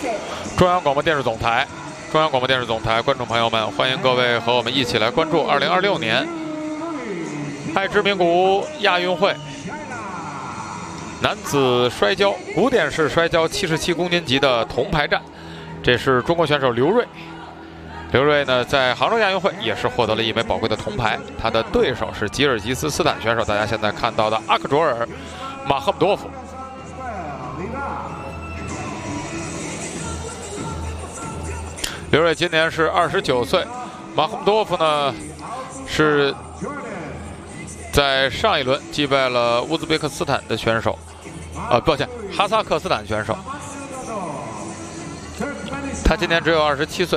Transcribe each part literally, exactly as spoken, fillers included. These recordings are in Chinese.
中央广播电视总台，中央广播电视总台，观众朋友们，欢迎各位和我们一起来关注二零二六年爱知名古屋亚运会男子摔跤古典式摔跤七十七公斤级的铜牌战。这是中国选手刘瑞。刘瑞呢，在杭州亚运会也是获得了一枚宝贵的铜牌。他的对手是吉尔吉斯斯坦选手，大家现在看到的阿克卓尔马赫姆多夫。刘瑞今年是二十九岁，马赫姆多夫呢是在上一轮击败了乌兹别克斯坦的选手，啊，抱歉，哈萨克斯坦选手。他今年只有二十七岁。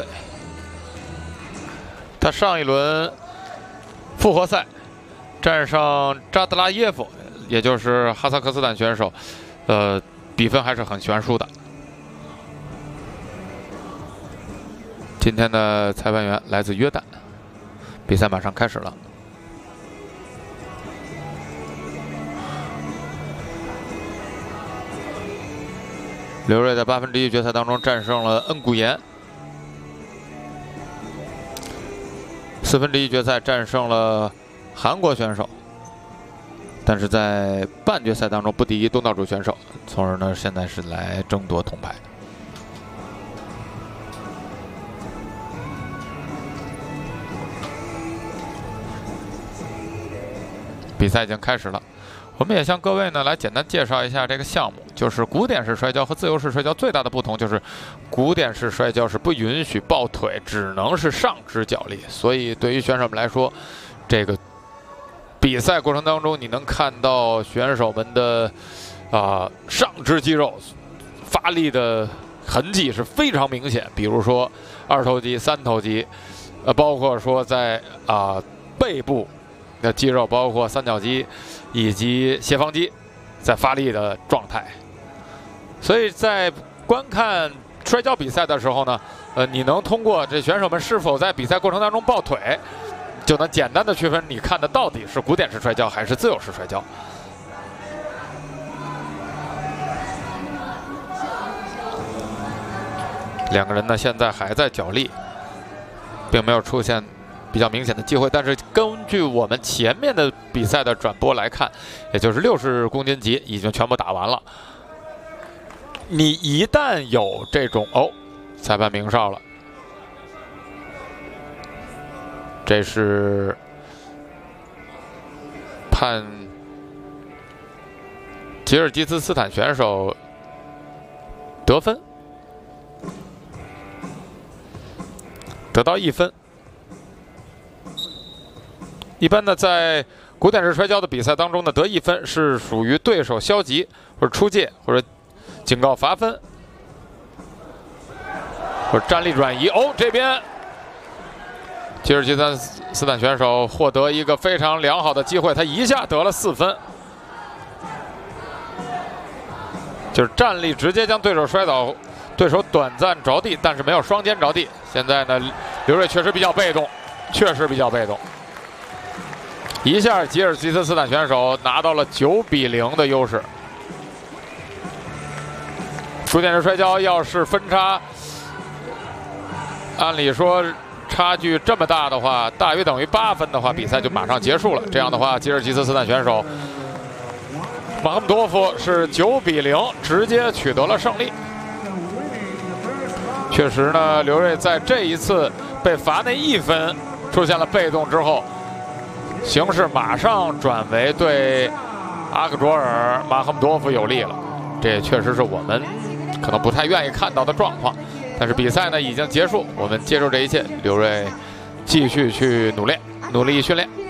他上一轮复活赛战胜扎德拉耶夫，也就是哈萨克斯坦选手，呃，比分还是很悬殊的。今天的裁判员来自约旦，比赛马上开始了。刘瑞在八分之一决赛当中战胜了恩古言，四分之一决赛战胜了韩国选手，但是在半决赛当中不敌东道主选手，从而呢现在是来争夺铜牌。比赛已经开始了，我们也向各位呢来简单介绍一下这个项目。就是古典式摔跤和自由式摔跤最大的不同就是，古典式摔跤是不允许抱腿，只能是上肢脚力。所以对于选手们来说，这个比赛过程当中，你能看到选手们的啊、呃、上肢肌肉发力的痕迹是非常明显。比如说二头肌、三头肌，呃，包括说在啊、呃、背部的肌肉，包括三角肌以及斜方肌在发力的状态。所以在观看摔跤比赛的时候呢，呃，你能通过这选手们是否在比赛过程当中抱腿，就能简单的区分你看的到底是古典式摔跤还是自由式摔跤。两个人呢现在还在角力，并没有出现比较明显的机会，但是根据我们前面的比赛的转播来看，也就是六十公斤级已经全部打完了。你一旦有这种哦，裁判鸣哨了，这是判吉尔吉斯斯坦选手得分，得到一分。一般呢，在古典式摔跤的比赛当中呢，得一分是属于对手消极或者出界或者警告罚分，或者站立转移。哦，这边吉尔吉斯斯坦选手获得一个非常良好的机会，他一下得了四分，就是站立直接将对手摔倒，对手短暂着地，但是没有双肩着地。现在呢，刘瑞确实比较被动，确实比较被动。一下吉尔吉斯斯坦选手拿到了九比零的优势。古典式摔跤要是分差，按理说差距这么大的话，大约等于八分的话，比赛就马上结束了。这样的话，吉尔吉斯斯坦选手马赫姆多夫是九比零直接取得了胜利。确实呢，刘瑞在这一次被罚那一分出现了被动之后，形势马上转为对阿克卓尔马赫姆多夫有利了。这也确实是我们可能不太愿意看到的状况，但是比赛呢已经结束，我们接受这一切，刘瑞继续去努练，努力训练。